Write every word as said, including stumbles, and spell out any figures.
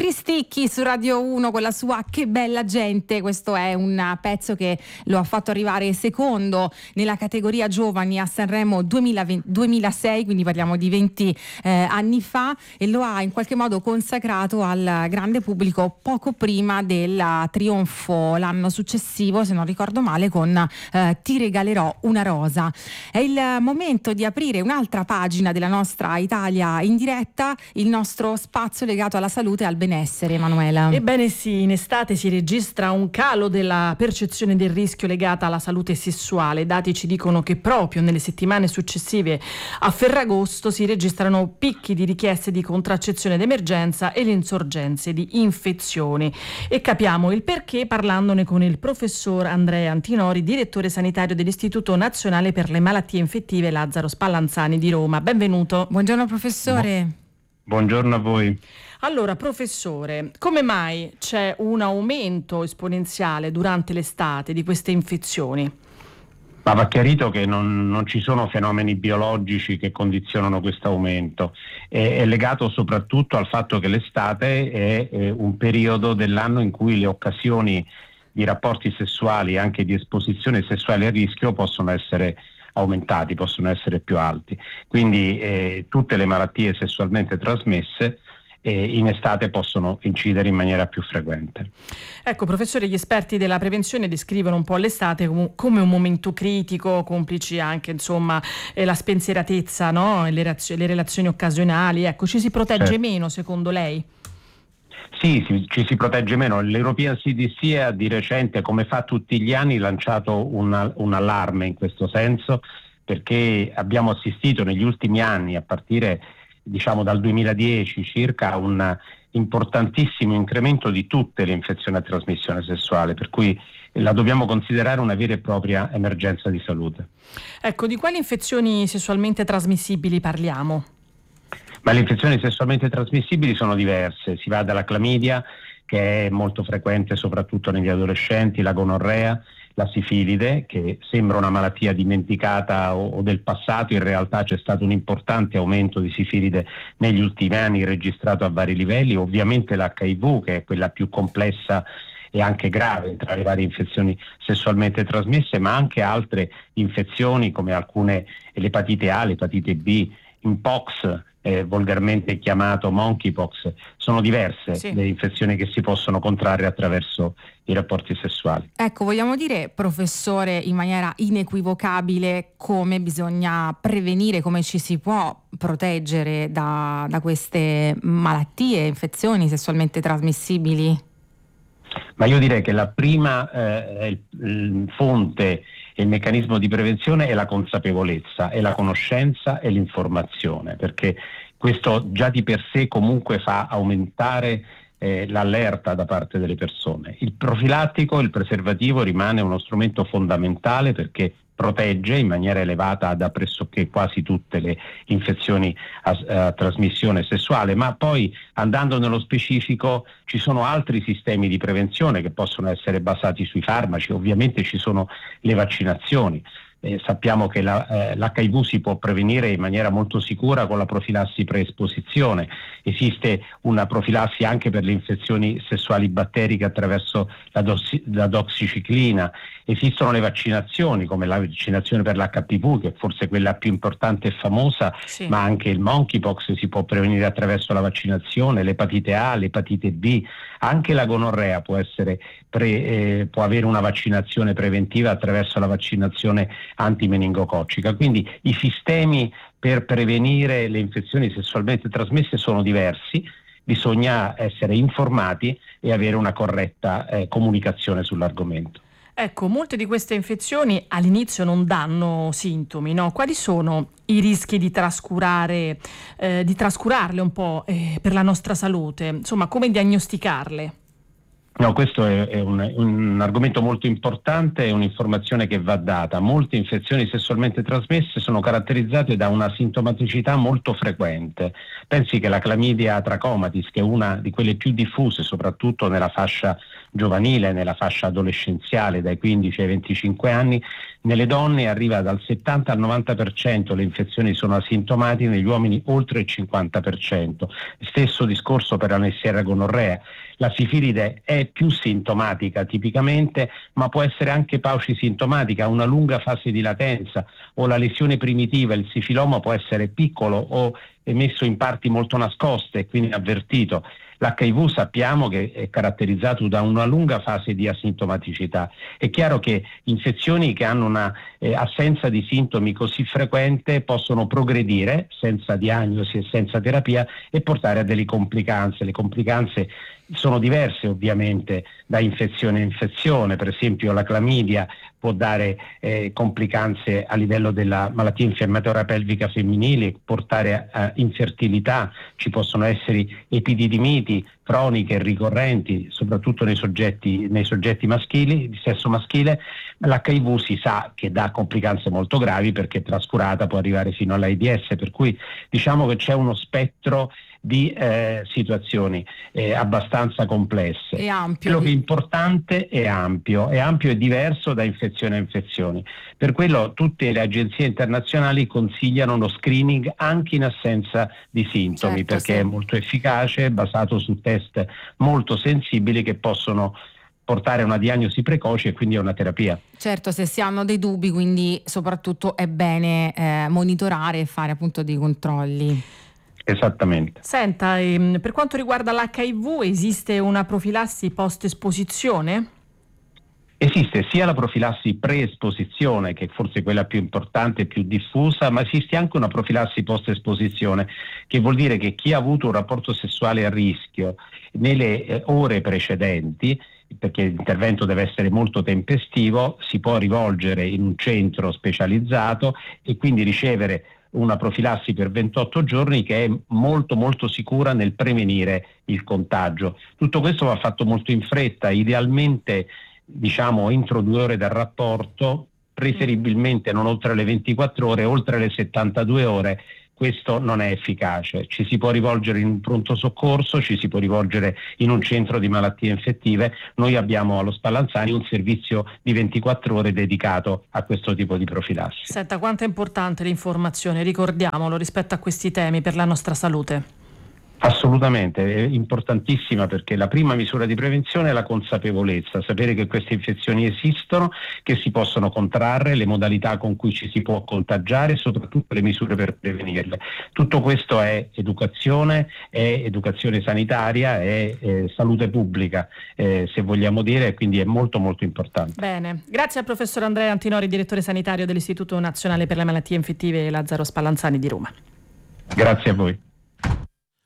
Cristicchi su Radio uno con la sua Che bella gente. Questo è un pezzo che lo ha fatto arrivare secondo nella categoria giovani a Sanremo duemilaventi duemilasei, quindi parliamo di venti eh, anni fa, e lo ha in qualche modo consacrato al grande pubblico poco prima del trionfo l'anno successivo, se non ricordo male, con eh, Ti regalerò una rosa. È il momento di aprire un'altra pagina della nostra Italia in diretta, il nostro spazio legato alla salute e al benessere. Emanuela. Ebbene sì, in estate si registra un calo della percezione del rischio legata alla salute sessuale. I dati ci dicono che proprio nelle settimane successive a Ferragosto si registrano picchi di richieste di contraccezione d'emergenza e le insorgenze di infezioni. E capiamo il perché parlandone con il professor Andrea Antinori, direttore sanitario dell'Istituto Nazionale per le Malattie Infettive Lazzaro Spallanzani di Roma. Benvenuto. Buongiorno professore. Buongiorno a voi. Allora, professore, come mai c'è un aumento esponenziale durante l'estate di queste infezioni? Ma va chiarito che non, non ci sono fenomeni biologici che condizionano questo aumento. È, è legato soprattutto al fatto che l'estate è, è un periodo dell'anno in cui le occasioni di rapporti sessuali, anche di esposizione sessuale a rischio, possono essere aumentati, possono essere più alti. Quindi eh, tutte le malattie sessualmente trasmesse e in estate possono incidere in maniera più frequente. Ecco, professore, gli esperti della prevenzione descrivono un po' l'estate come un momento critico, complici anche insomma eh, la spensieratezza, no? le, razio- le relazioni occasionali. Ecco, ci si protegge certo. meno secondo lei? Sì, sì, ci si protegge meno. L'European C D C ha di recente, come fa tutti gli anni, lanciato una, un allarme in questo senso, perché abbiamo assistito negli ultimi anni, a partire diciamo dal duemiladieci circa, a un importantissimo incremento di tutte le infezioni a trasmissione sessuale, per cui la dobbiamo considerare una vera e propria emergenza di salute. Ecco, di quali infezioni sessualmente trasmissibili parliamo? Ma le infezioni sessualmente trasmissibili sono diverse, si va dalla clamidia, che è molto frequente soprattutto negli adolescenti, la gonorrea, la sifilide, che sembra una malattia dimenticata o, o del passato. In realtà c'è stato un importante aumento di sifilide negli ultimi anni, registrato a vari livelli. Ovviamente l'H I V, che è quella più complessa e anche grave tra le varie infezioni sessualmente trasmesse, ma anche altre infezioni come alcune, l'epatite A, l'epatite B, Mpox, eh, volgarmente chiamato monkeypox. Sono diverse sì. le infezioni che si possono contrarre attraverso i rapporti sessuali. Ecco, vogliamo dire, professore, in maniera inequivocabile come bisogna prevenire, come ci si può proteggere da, da queste malattie, infezioni sessualmente trasmissibili? Ma io direi che la prima eh, il, il fonte e il meccanismo di prevenzione è la consapevolezza, è la conoscenza e l'informazione, perché questo già di per sé comunque fa aumentare eh, l'allerta da parte delle persone. Il profilattico, il preservativo rimane uno strumento fondamentale perché protegge in maniera elevata da pressoché quasi tutte le infezioni a, a trasmissione sessuale, ma poi andando nello specifico ci sono altri sistemi di prevenzione che possono essere basati sui farmaci. Ovviamente ci sono le vaccinazioni. Eh, sappiamo che la, eh, l'H I V si può prevenire in maniera molto sicura con la profilassi preesposizione. Esiste una profilassi anche per le infezioni sessuali batteriche attraverso la, dossi- la doxiciclina. Esistono le vaccinazioni come la vaccinazione per l'H P V, che è forse quella più importante e famosa, sì. ma anche il monkeypox si può prevenire attraverso la vaccinazione, l'epatite A, l'epatite B, anche la gonorrea può essere pre, eh, può avere una vaccinazione preventiva attraverso la vaccinazione antimeningococcica. Quindi i sistemi per prevenire le infezioni sessualmente trasmesse sono diversi, bisogna essere informati e avere una corretta eh, comunicazione sull'argomento. Ecco, molte di queste infezioni all'inizio non danno sintomi, no? Quali sono i rischi di trascurare, eh, di trascurarle un po' eh, per la nostra salute? Insomma, come diagnosticarle? No, questo è, è un, un argomento molto importante, è un'informazione che va data. Molte infezioni sessualmente trasmesse sono caratterizzate da una sintomaticità molto frequente. Pensi che la Chlamydia trachomatis, che è una di quelle più diffuse, soprattutto nella fascia giovanile, nella fascia adolescenziale dai quindici ai venticinque anni, nelle donne arriva dal settanta al novanta per cento, le infezioni sono asintomatiche, negli uomini oltre il cinquanta per cento. Stesso discorso per la Neisseria gonorrea. La sifilide è più sintomatica tipicamente, ma può essere anche paucisintomatica, ha una lunga fase di latenza, o la lesione primitiva, il sifiloma può essere piccolo o messo in parti molto nascoste e quindi avvertito. L'H I V sappiamo che è caratterizzato da una lunga fase di asintomaticità. È chiaro che infezioni che hanno una eh, assenza di sintomi così frequente possono progredire senza diagnosi e senza terapia e portare a delle complicanze. Le complicanze sono diverse ovviamente da infezione a infezione, per esempio la clamidia può dare eh, complicanze a livello della malattia infiammatoria pelvica femminile, portare a, a infertilità, ci possono essere epididimiti croniche e ricorrenti, soprattutto nei soggetti, nei soggetti maschili, di sesso maschile. L'H I V si sa che dà complicanze molto gravi perché trascurata può arrivare fino all'AIDS, per cui diciamo che c'è uno spettro di eh, situazioni eh, abbastanza complesse. È ampio. Quello che è importante è ampio, è ampio e diverso da infezione a infezioni. Per quello tutte le agenzie internazionali consigliano lo screening anche in assenza di sintomi, certo, perché sì. è molto efficace, basato su test molto sensibili che possono portare a una diagnosi precoce e quindi a una terapia. Certo, se si hanno dei dubbi, quindi soprattutto è bene eh, monitorare e fare appunto dei controlli. Esattamente. Senta, ehm, per quanto riguarda l'H I V, esiste una profilassi post-esposizione? Esiste sia la profilassi pre-esposizione, che forse è quella più importante e più diffusa, ma esiste anche una profilassi post-esposizione, che vuol dire che chi ha avuto un rapporto sessuale a rischio nelle eh, ore precedenti, perché l'intervento deve essere molto tempestivo, si può rivolgere in un centro specializzato e quindi ricevere una profilassi per ventotto giorni che è molto molto sicura nel prevenire il contagio. Tutto questo va fatto molto in fretta, idealmente diciamo entro due ore dal rapporto, preferibilmente non oltre le ventiquattro ore, oltre le settantadue ore questo non è efficace. Ci si può rivolgere in un pronto soccorso, ci si può rivolgere in un centro di malattie infettive. Noi abbiamo allo Spallanzani un servizio di ventiquattro ore dedicato a questo tipo di profilassi. Senta, quanto è importante l'informazione, ricordiamolo, rispetto a questi temi per la nostra salute. Assolutamente, è importantissima, perché la prima misura di prevenzione è la consapevolezza, sapere che queste infezioni esistono, che si possono contrarre, le modalità con cui ci si può contagiare e soprattutto le misure per prevenirle. Tutto questo è educazione, è educazione sanitaria, è, è salute pubblica, eh, se vogliamo dire, quindi è molto molto importante. Bene, grazie al professor Andrea Antinori, direttore sanitario dell'Istituto Nazionale per le Malattie Infettive Lazzaro Spallanzani di Roma. Grazie a voi.